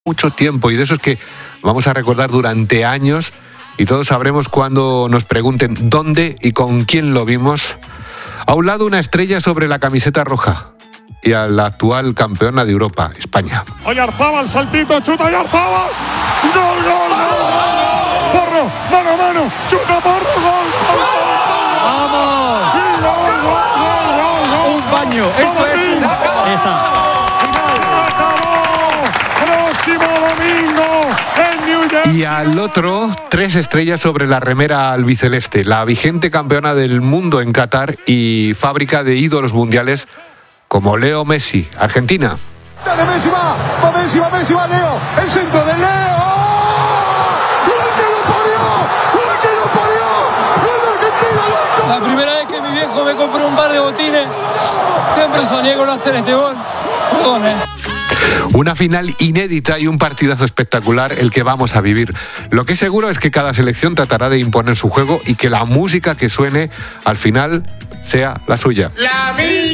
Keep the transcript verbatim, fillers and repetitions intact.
mucho tiempo y de esos que vamos a recordar durante años y todos sabremos cuando nos pregunten dónde y con quién lo vimos. A un lado una estrella sobre la camiseta roja y a la actual campeona de Europa, España. Oyarzabal, saltito, chuta Oyarzabal. ¡Gol, gol, gol! ¡Porro, mano a mano! ¡Chuta, porro, gol, gol! ¡Vamos! ¡Sí, gol, gol, gol, gol, gol! Un baño, esto es un... Ahí está. Próximo domingo en New Jersey. Y al otro, tres estrellas sobre la remera albiceleste, la vigente campeona del mundo en Qatar y fábrica de ídolos mundiales como Leo Messi, Argentina. Dale, Messi va, va Messi, va Messi, va Leo, el centro de Leo. ¡Gol que lo parió! ¡Gol que lo parió! ¡Gol de Argentina, loco! La primera vez que mi viejo me compró un par de botines, siempre soñé con hacer este gol. Perdón, eh. Una final inédita y un partidazo espectacular el que vamos a vivir. Lo que es seguro es que cada selección tratará de imponer su juego y que la música que suene al final sea la suya. La